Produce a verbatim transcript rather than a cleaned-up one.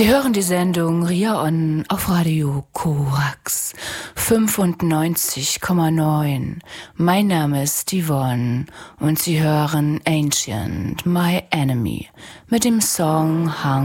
Sie hören die Sendung Ria On auf Radio Korax fünfundneunzig Komma neun. Mein Name ist Yvonne und Sie hören Ancient, My Enemy mit dem Song Hang